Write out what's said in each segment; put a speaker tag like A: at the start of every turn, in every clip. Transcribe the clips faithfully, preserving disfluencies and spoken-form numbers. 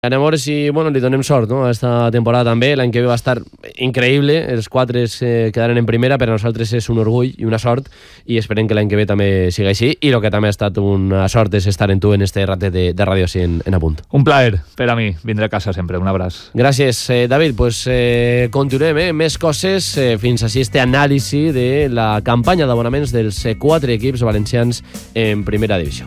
A: Anem a veure si bueno, li donem sort, no? Esta temporada també, l'any que ve va estar increïble, els quatre eh, quedaren en primera, per a nosaltres és un orgull i una sort, i esperem que l'any que ve també sigui així, i el que també ha estat una sort és estar en tu en este ratet de, de ràdio així en, en apunt.
B: Un plaer per a mi, vindré a casa sempre, un abraç.
A: Gràcies, eh, David, pues eh, continuem, eh? Més coses, eh, fins així este anàlisi de la campanya d'abonaments dels eh, quatre equips valencians en primera divisió.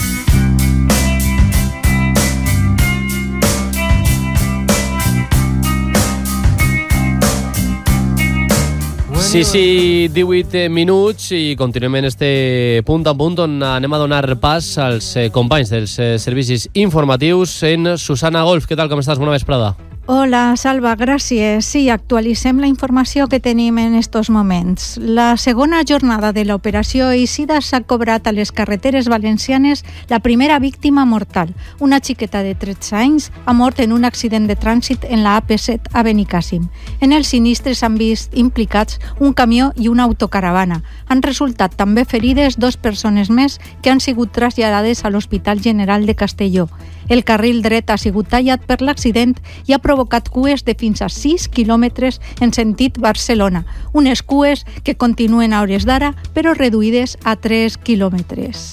A: Sí, sí, divuit minuts i continuem en este punt a punt on anem a donar pas als eh, companys dels eh, servicis informatius en Susana Golf. Què tal, com estàs? Bona vesprada.
C: Hola, Salva, gràcies. Sí, actualitzem la informació que tenim en estos moments. La segona jornada de l'operació Eixida s'ha cobrat a les carreteres valencianes la primera víctima mortal. Una xiqueta de tretze anys ha mort en un accident de trànsit en la A P set a Benicàssim. En els sinistres s'han vist implicats un camió i una autocaravana. Han resultat també ferides dos persones més que han sigut traslladades a l'Hospital General de Castelló. El carril dret ha sigut tallat per l'accident i ha provocat cues de fins a sis quilòmetres en sentit Barcelona, unes cues que continuen a hores d'ara, però reduïdes a tres quilòmetres.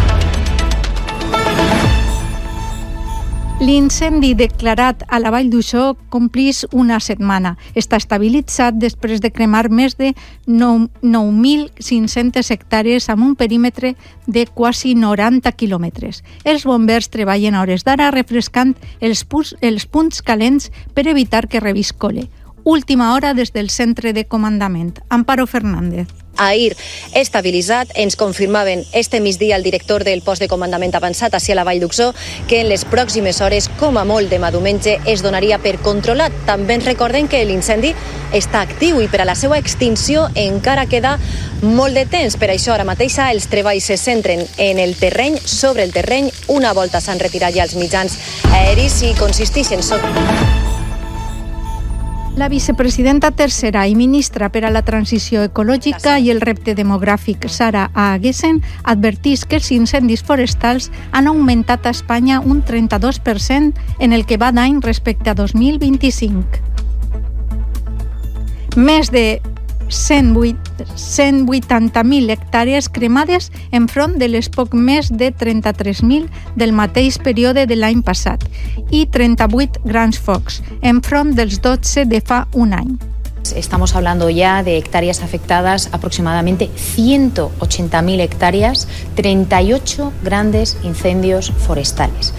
C: L'incendi declarat a la Vall d'Uixó complís una setmana. Està estabilitzat després de cremar més de nou mil cinc-centes hectàrees amb un perímetre de quasi noranta quilòmetres. Els bombers treballen a hores d'ara refrescant els, pus, els punts calents per evitar que reviscole. Última hora des del centre de comandament. Amparo Fernández.
D: Ahir estabilitzat, ens confirmaven este migdia el director del post de comandament avançat hacia la Vall d'Uixó que en les pròximes hores, com a molt demà diumenge, es donaria per controlat. També ens recorden que l'incendi està actiu i per a la seva extinció encara queda molt de temps. Per això ara mateix els treballs se centren en el terreny, sobre el terreny. Una volta s'han retirat ja els mitjans aeris i consisteixen sobre...
C: La vicepresidenta tercera i ministra per a la transició ecològica i el repte demogràfic, Sara Aguesen, advertís que els incendis forestals han augmentat a Espanya un trenta-dos per cent en el que va d'any respecte a dos mil vint-i-cinc. Més de cent vuitanta mil hectàrees cremades enfront de les poc més de trenta-tres mil del mateix període de l'any passat i trenta-vuit grans focs enfront dels dotze de fa un any.
E: Estamos hablando ya de hectáreas afectadas, aproximadamente ciento ochenta mil hectáreas, treinta y ocho grandes incendios forestales.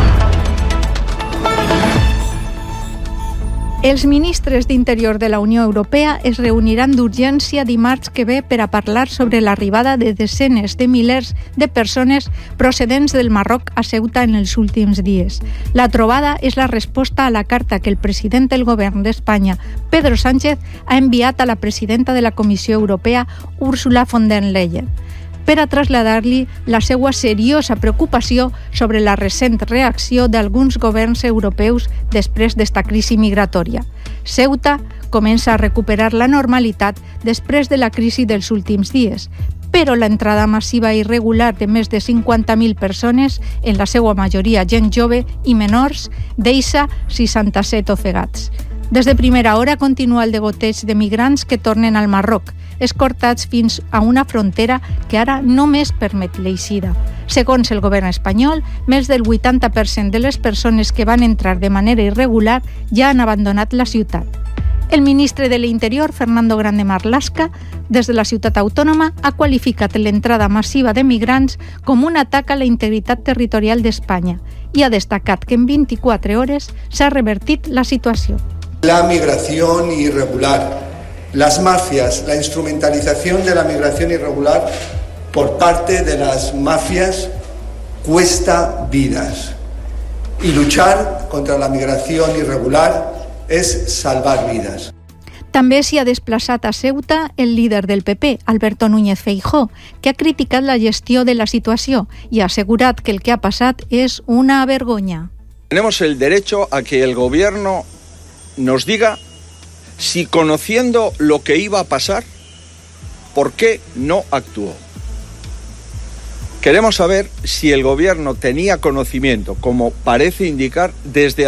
C: Els ministres d'Interior de la Unió Europea es reuniran d'urgència dimarts que ve per a parlar sobre l'arribada de desenes de milers de persones procedents del Marroc a Ceuta en els últims dies. La trobada és la resposta a la carta que el president del govern d'Espanya, Pedro Sánchez, ha enviat a la presidenta de la Comissió Europea, Ursula von der Leyen, per a traslladar-li la seva seriosa preocupació sobre la recent reacció d'alguns governs europeus després d'esta crisi migratòria. Ceuta comença a recuperar la normalitat després de la crisi dels últims dies, però l'entrada massiva i irregular de més de cinquanta mil persones, en la seva majoria gent jove i menors, deixa seixanta-set ofegats. Des de primera hora continua el degoteig de migrants que tornen al Marroc, escortats fins a una frontera que ara només permet l'eixida. Segons el govern espanyol, més del vuitanta per cent de les persones que van entrar de manera irregular ja han abandonat la ciutat. El ministre de l'Interior, Fernando Grande Marlaska, des de la ciutat autònoma, ha qualificat l'entrada massiva de migrants com un atac a la integritat territorial d'Espanya i ha destacat que en vint-i-quatre hores s'ha revertit la situació.
F: La migración irregular, las mafias, la instrumentalización de la migración irregular por parte de las mafias cuesta vidas. Y luchar contra la migración irregular es salvar vidas.
C: També s'hi ha desplaçat a Ceuta el líder del P P, Alberto Núñez Feijóo, que ha criticat la gestió de la situació i ha assegurat que el que ha passat és una vergonya.
G: Tenemos el derecho a que el gobierno nos diga si, conociendo lo que iba a pasar, ¿por qué no actuó? Queremos saber si el gobierno tenía conocimiento, como parece indicar, desde